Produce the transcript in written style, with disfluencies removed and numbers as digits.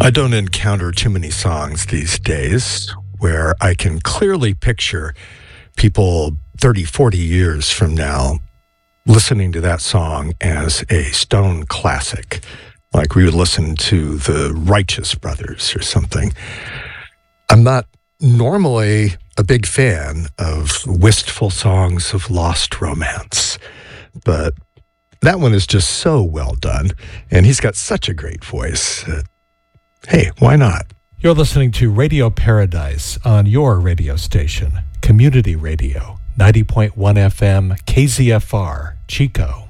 I don't encounter too many songs these days where I can clearly picture people 30, 40 years from now listening to that song as a Stone classic, like we would listen to the Righteous Brothers or something. I'm not normally a big fan of wistful songs of lost romance, but that one is just so well done, and he's got such a great voice. Hey, why not? You're listening to Radio Paradise on your radio station, Community Radio, 90.1 FM, KZFR, Chico.